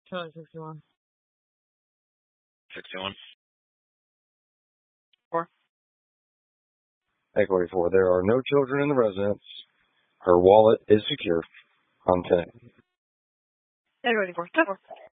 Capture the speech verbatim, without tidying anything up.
Charlie sixty-one. sixty-one. Four. Echo eighty-four. There are no children in the residence. Her wallet is secure. On ten. Echo eighty-four. ten four.